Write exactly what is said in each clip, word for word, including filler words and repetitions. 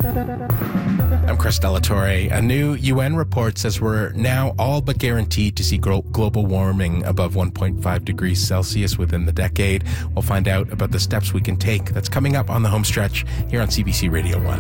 I'm Chris Delatorre. A new U N report says we're now all but guaranteed to see glo- global warming above one point five degrees Celsius within the decade. We'll find out about the steps we can take. That's coming up on the home stretch here on C B C Radio one.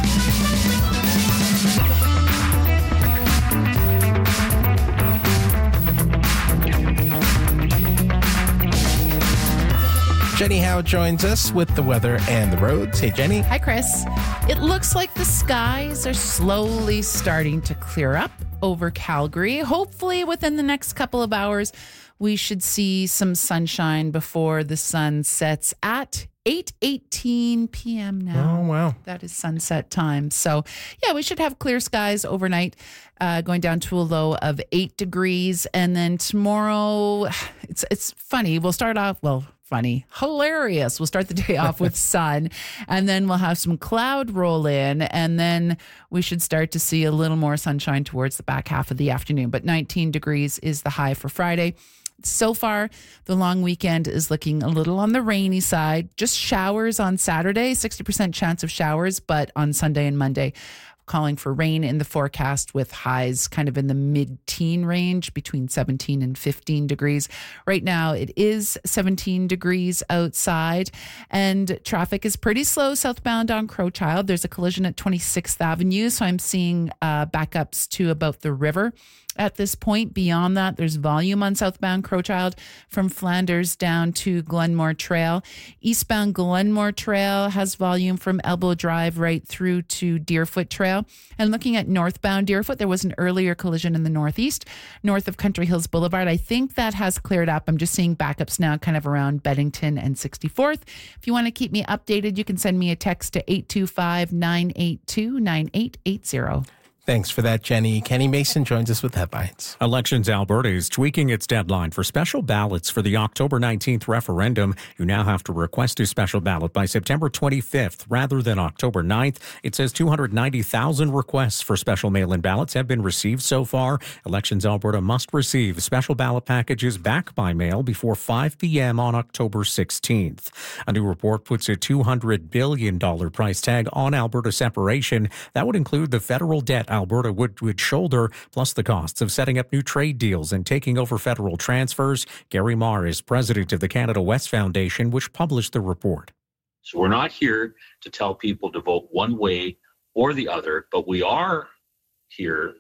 Jenny Howe joins us with the weather and the roads. Hey, Jenny. Hi, Chris. It looks like the skies are slowly starting to clear up over Calgary. Hopefully, within the next couple of hours, we should see some sunshine before the sun sets at eight eighteen p.m. now. Oh, wow. That is sunset time. So, yeah, we should have clear skies overnight, uh, going down to a low of eight degrees. And then tomorrow, it's it's funny. We'll start off, well, funny, hilarious. We'll start the day off with sun, and then we'll have some cloud roll in, and then we should start to see a little more sunshine towards the back half of the afternoon. But nineteen degrees is the high for Friday. So far, the long weekend is looking a little on the rainy side. Just showers on Saturday, sixty percent chance of showers, but on Sunday and Monday, calling for rain in the forecast with highs kind of in the mid-teen range between seventeen and fifteen degrees. Right now, it is seventeen degrees outside, and traffic is pretty slow southbound on Crowchild. There's a collision at twenty-sixth Avenue, so I'm seeing uh, backups to about the river. At this point, beyond that, there's volume on southbound Crowchild from Flanders down to Glenmore Trail. Eastbound Glenmore Trail has volume from Elbow Drive right through to Deerfoot Trail. And looking at northbound Deerfoot, there was an earlier collision in the northeast, north of Country Hills Boulevard. I think that has cleared up. I'm just seeing backups now kind of around Beddington and sixty-fourth. If you want to keep me updated, you can send me a text to eight two five, nine eight two, nine eight eight zero. Thanks for that, Jenny. Kenny Mason joins us with headlines. Elections Alberta is tweaking its deadline for special ballots for the October nineteenth referendum. You now have to request a special ballot by September twenty-fifth rather than October ninth. It says two hundred ninety thousand requests for special mail-in ballots have been received so far. Elections Alberta must receive special ballot packages back by mail before five p.m. on October sixteenth. A new report puts a two hundred billion dollars price tag on Alberta separation. That would include the federal debt Alberta would, would shoulder, plus the costs of setting up new trade deals and taking over federal transfers. Gary Marr is president of the Canada West Foundation, which published the report. So we're not here to tell people to vote one way or the other, but we are here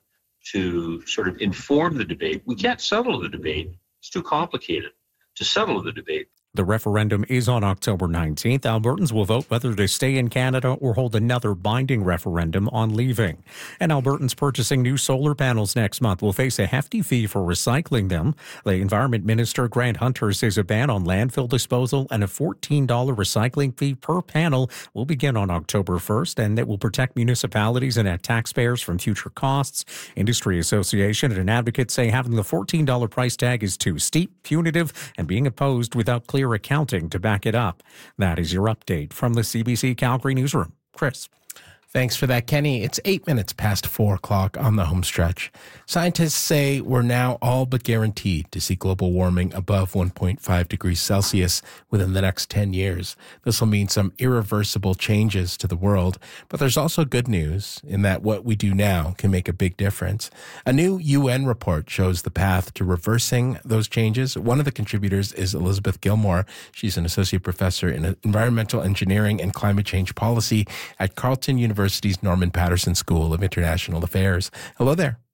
to sort of inform the debate. We can't settle the debate. It's too complicated to settle the debate. The referendum is on October nineteenth. Albertans will vote whether to stay in Canada or hold another binding referendum on leaving. And Albertans purchasing new solar panels next month will face a hefty fee for recycling them. The Environment Minister, Grant Hunter, says a ban on landfill disposal and a fourteen dollars recycling fee per panel will begin on October first, and it will protect municipalities and taxpayers from future costs. Industry Association and advocates say having the fourteen dollars price tag is too steep, punitive, and being imposed without clear accounting to back it up. That is your update from the C B C Calgary newsroom. Chris. Thanks for that, Kenny. It's eight minutes past four o'clock on the home stretch. Scientists say we're now all but guaranteed to see global warming above one point five degrees Celsius within the next ten years. This will mean some irreversible changes to the world, but there's also good news in that what we do now can make a big difference. A new U N report shows the path to reversing those changes. One of the contributors is Elizabeth Gilmore. She's an associate professor in environmental engineering and climate change policy at Carleton University. University's Norman Paterson School of International Affairs. Hello there.